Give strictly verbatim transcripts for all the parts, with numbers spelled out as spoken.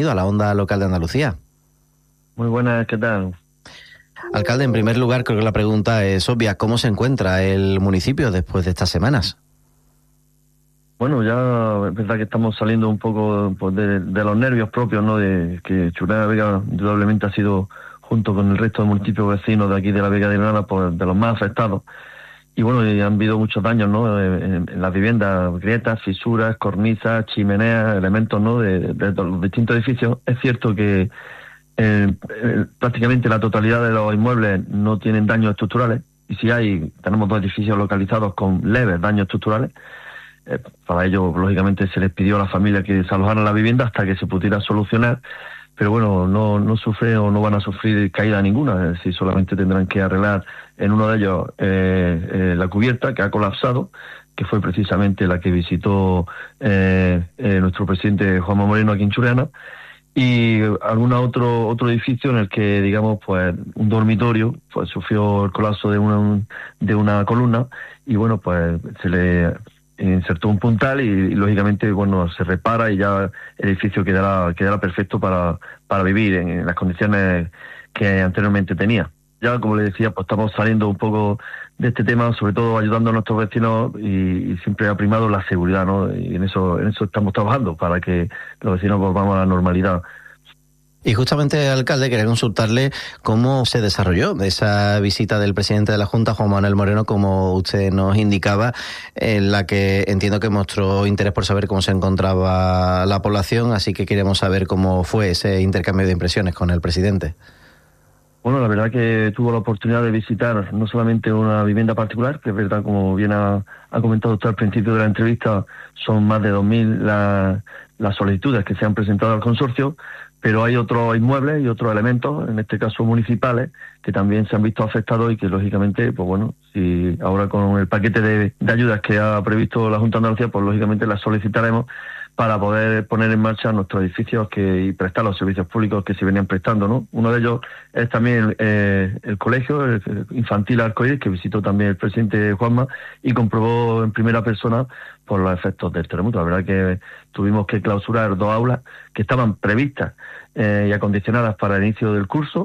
bienvenido a la Onda Local de Andalucía. Muy buenas, ¿qué tal? Alcalde, en primer lugar, creo que la pregunta es obvia. ¿Cómo se encuentra el municipio después de estas semanas? Bueno, ya es verdad que estamos saliendo un poco pues, de, de los nervios propios, ¿no? De que Churriana de la Vega indudablemente ha sido, junto con el resto de municipios vecinos de aquí de la Vega de Granada, pues, de los más afectados. Y bueno, y han habido muchos daños, ¿no? En, en las viviendas, grietas, fisuras, cornisas, chimeneas, elementos, ¿no? De, de, de los distintos edificios. Es cierto que eh, eh, prácticamente la totalidad de los inmuebles no tienen daños estructurales. Y si hay, tenemos dos edificios localizados con leves daños estructurales. Eh, para ello, lógicamente, se les pidió a la familia que desalojaran la vivienda hasta que se pudiera solucionar, pero bueno, no, no sufren o no van a sufrir caída ninguna, es decir, solamente tendrán que arreglar en uno de ellos eh, eh, la cubierta que ha colapsado, que fue precisamente la que visitó eh, eh, nuestro presidente Juanma Moreno aquí en Churriana, y algún otro otro edificio en el que, digamos, pues un dormitorio pues sufrió el colapso de una, de una columna y bueno, pues se le insertó un puntal y, y lógicamente bueno se repara y ya el edificio quedará quedará perfecto para para vivir en, en las condiciones que anteriormente tenía. Ya, como le decía, pues estamos saliendo un poco de este tema, sobre todo ayudando a nuestros vecinos y, y siempre ha primado la seguridad, ¿no? Y en eso en eso estamos trabajando para que los vecinos volvamos a la normalidad. Y justamente, alcalde, quería consultarle cómo se desarrolló esa visita del presidente de la Junta, Juan Manuel Moreno, como usted nos indicaba, en la que entiendo que mostró interés por saber cómo se encontraba la población, así que queremos saber cómo fue ese intercambio de impresiones con el presidente. Bueno, la verdad que tuvo la oportunidad de visitar no solamente una vivienda particular, que es verdad, como bien ha, ha comentado usted al principio de la entrevista, son más de dos mil la, las solicitudes que se han presentado al consorcio, pero hay otros inmuebles y otros elementos, en este caso municipales, que también se han visto afectados y que lógicamente, pues bueno, si ahora con el paquete de, de ayudas que ha previsto la Junta de Andalucía, pues lógicamente las solicitaremos para poder poner en marcha nuestros edificios que, y prestar los servicios públicos que se venían prestando, ¿no? Uno de ellos es también eh, el colegio el infantil Arcoíris, que visitó también el presidente Juanma y comprobó en primera persona por los efectos del terremoto. La verdad que tuvimos que clausurar dos aulas que estaban previstas eh, y acondicionadas para el inicio del curso,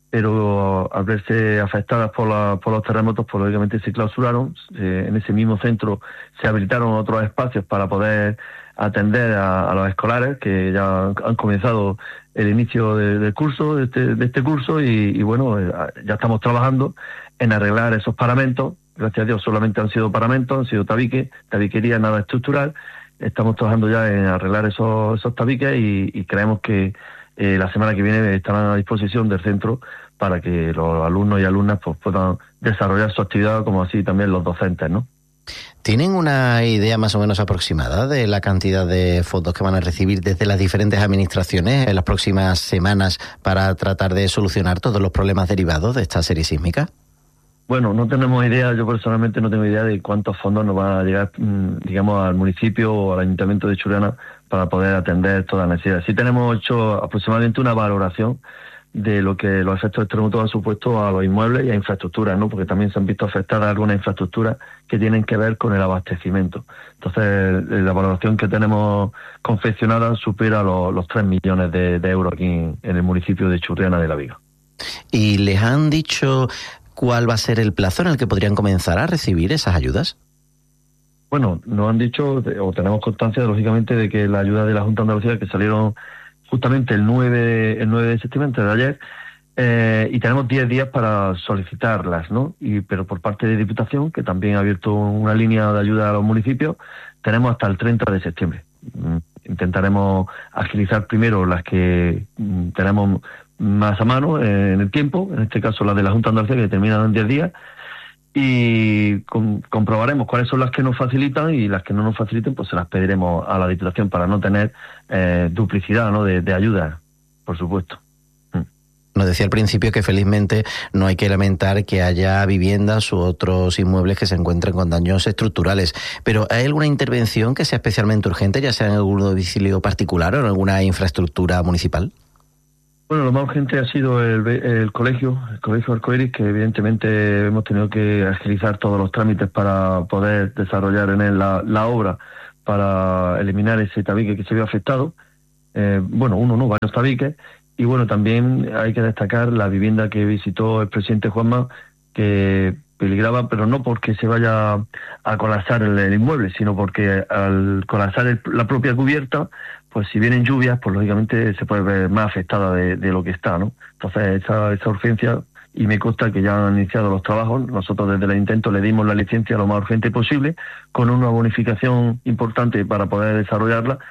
pero al verse afectadas por, la, por los terremotos, pues lógicamente se clausuraron. Eh, en ese mismo centro se habilitaron otros espacios para poder atender a, a los escolares que ya han, han comenzado el inicio de, del curso, de este, de este curso, y, y bueno, ya estamos trabajando en arreglar esos paramentos. Gracias a Dios solamente han sido paramentos, han sido tabiques, tabiquería nada estructural. Estamos trabajando ya en arreglar esos, esos tabiques y, y creemos que eh, la semana que viene estarán a disposición del centro para que los alumnos y alumnas pues, puedan desarrollar su actividad, como así también los docentes, ¿no? ¿Tienen una idea más o menos aproximada de la cantidad de fondos que van a recibir desde las diferentes administraciones en las próximas semanas para tratar de solucionar todos los problemas derivados de esta serie sísmica? Bueno, no tenemos idea, yo personalmente no tengo idea de cuántos fondos nos van a llegar, digamos, al municipio o al ayuntamiento de Churriana para poder atender todas las necesidades. Sí tenemos hecho aproximadamente una valoración de lo que los efectos del terremoto han supuesto a los inmuebles y a infraestructuras, ¿no? Porque también se han visto afectadas algunas infraestructuras que tienen que ver con el abastecimiento. Entonces, la valoración que tenemos confeccionada supera los, los tres millones de, de euros aquí en, en el municipio de Churriana de la Viga. ¿Y les han dicho cuál va a ser el plazo en el que podrían comenzar a recibir esas ayudas? Bueno, nos han dicho, o tenemos constancia, lógicamente, de que la ayuda de la Junta de Andalucía, que salieron justamente el nueve, el nueve de septiembre, antes de ayer, eh, y tenemos diez días para solicitarlas, ¿no? Y, pero por parte de Diputación, que también ha abierto una línea de ayuda a los municipios, tenemos hasta el treinta de septiembre. Intentaremos agilizar primero las que mm, tenemos más a mano eh, en el tiempo, en este caso las de la Junta de Andalucía, que terminan en diez días, y com- comprobaremos cuáles son las que nos facilitan y las que no nos faciliten, pues se las pediremos a la Diputación para no tener eh, duplicidad, ¿no? de, de ayuda, por supuesto. Nos decía al principio que felizmente no hay que lamentar que haya viviendas u otros inmuebles que se encuentren con daños estructurales, pero ¿hay alguna intervención que sea especialmente urgente, ya sea en algún domicilio particular o en alguna infraestructura municipal? Bueno, lo más urgente ha sido el, el colegio, el colegio Arcoíris, que evidentemente hemos tenido que agilizar todos los trámites para poder desarrollar en él la, la obra para eliminar ese tabique que se vio afectado. Eh, bueno, uno no, varios tabiques. Y bueno, también hay que destacar la vivienda que visitó el presidente Juanma, que peligraba, pero no porque se vaya a colapsar el, el inmueble, sino porque al colapsar el, la propia cubierta, pues si vienen lluvias, pues lógicamente se puede ver más afectada de, de lo que está, ¿no? Entonces esa, esa urgencia, y me consta que ya han iniciado los trabajos. Nosotros desde el Intento le dimos la licencia lo más urgente posible, con una bonificación importante para poder desarrollarla,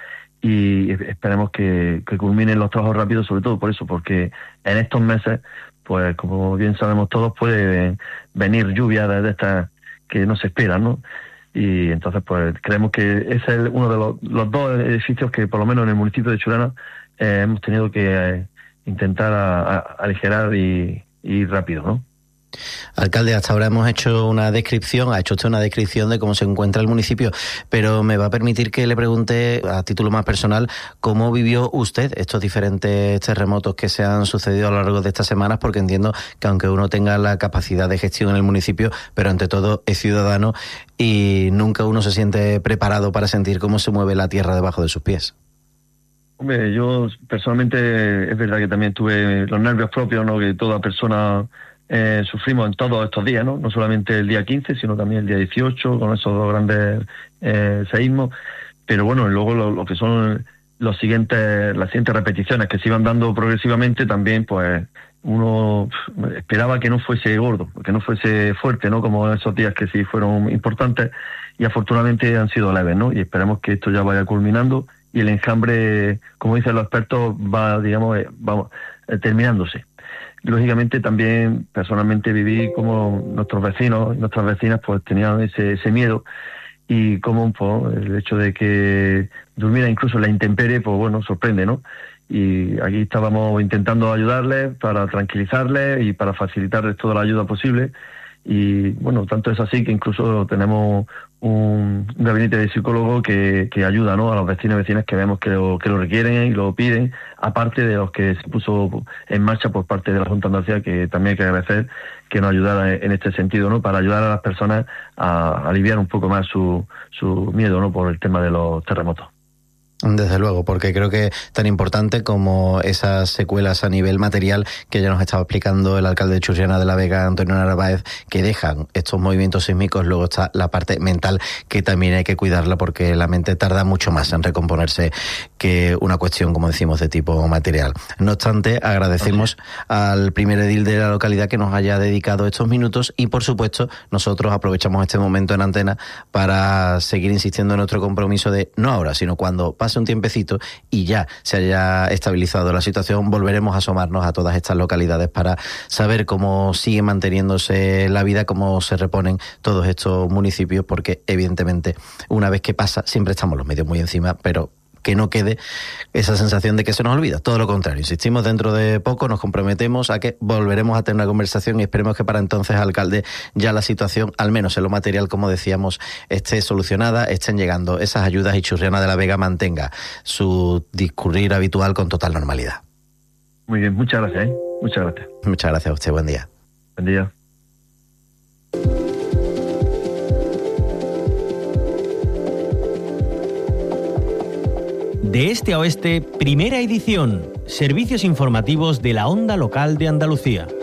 y esperemos que, que culminen los trabajos rápidos, sobre todo por eso, porque en estos meses, pues como bien sabemos todos, puede venir lluvia de estas que no se esperan, ¿no? Y entonces pues creemos que ese es uno de los, los dos edificios que por lo menos en el municipio de Churena eh, hemos tenido que eh, intentar a, a, aligerar y, y ir rápido, ¿no? Alcalde, hasta ahora hemos hecho una descripción, ha hecho usted una descripción de cómo se encuentra el municipio, pero me va a permitir que le pregunte a título más personal cómo vivió usted estos diferentes terremotos que se han sucedido a lo largo de estas semanas, porque entiendo que aunque uno tenga la capacidad de gestión en el municipio, pero ante todo es ciudadano y nunca uno se siente preparado para sentir cómo se mueve la tierra debajo de sus pies. Hombre, yo personalmente es verdad que también tuve los nervios propios, ¿no?, que toda persona Eh, sufrimos en todos estos días, ¿no? No solamente el día quince, sino también el día dieciocho, con esos dos grandes eh, seísmos. Pero bueno, luego lo, lo que son los siguientes, las siguientes repeticiones que se iban dando progresivamente, también pues uno esperaba que no fuese gordo, que no fuese fuerte, ¿no?, como esos días que sí fueron importantes, y afortunadamente han sido leves, ¿no? Y esperemos que esto ya vaya culminando y el enjambre, como dicen los expertos, va, digamos, eh, vamos, eh, terminándose. Lógicamente también personalmente viví como nuestros vecinos y nuestras vecinas pues tenían ese, ese miedo, y como pues, el hecho de que durmiera incluso en la intemperie, pues bueno, sorprende, ¿no? Y aquí estábamos intentando ayudarles, para tranquilizarles y para facilitarles toda la ayuda posible. Y bueno, tanto es así que incluso tenemos un, un gabinete de psicólogo que, que ayuda, ¿no?, a los vecinos y vecinas que vemos que lo, que lo requieren y lo piden, aparte de los que se puso en marcha por parte de la Junta de Andalucía, que también hay que agradecer que nos ayudara en este sentido, ¿no?, para ayudar a las personas a aliviar un poco más su, su miedo, ¿no?, por el tema de los terremotos. Desde luego, porque creo que es tan importante como esas secuelas a nivel material que ya nos estaba explicando el alcalde de Churriana de la Vega, Antonio Narváez, que dejan estos movimientos sísmicos. Luego está la parte mental, que también hay que cuidarla, porque la mente tarda mucho más en recomponerse que una cuestión, como decimos, de tipo material. No obstante, agradecemos al primer edil de la localidad que nos haya dedicado estos minutos, y por supuesto nosotros aprovechamos este momento en antena para seguir insistiendo en nuestro compromiso de no ahora, sino cuando pase un tiempecito y ya se haya estabilizado la situación, volveremos a asomarnos a todas estas localidades para saber cómo sigue manteniéndose la vida, cómo se reponen todos estos municipios, porque evidentemente una vez que pasa siempre estamos los medios muy encima, pero que no quede esa sensación de que se nos olvida. Todo lo contrario, insistimos, dentro de poco nos comprometemos a que volveremos a tener una conversación, y esperemos que para entonces, alcalde, ya la situación, al menos en lo material, como decíamos, esté solucionada, estén llegando esas ayudas y Churriana de la Vega mantenga su discurrir habitual con total normalidad. Muy bien, muchas gracias, ¿eh? Muchas gracias. Muchas gracias a usted, buen día. Buen día. De este a oeste, primera edición. Servicios informativos de la Onda Local de Andalucía.